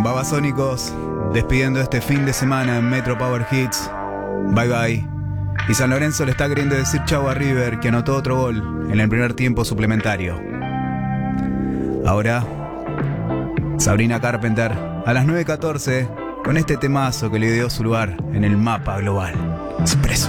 Babasónicos, despidiendo este fin de semana en Metro Power Hits. Bye bye. Y San Lorenzo le está queriendo decir chau a River, que anotó otro gol en el primer tiempo suplementario. Ahora, Sabrina Carpenter, a las 9:14, con este temazo que le dio su lugar en el mapa global. Expreso.